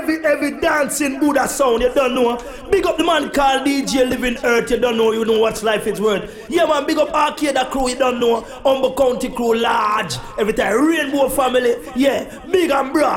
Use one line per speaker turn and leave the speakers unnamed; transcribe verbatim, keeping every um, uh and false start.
every every dancing Buddha sound, you don't know. Big up the man called D J Living Earth, you don't know, you know what life is worth. Yeah man, big up Arcade crew, you don't know. Humble County crew large. Every time Rainbow family, yeah, big and broad.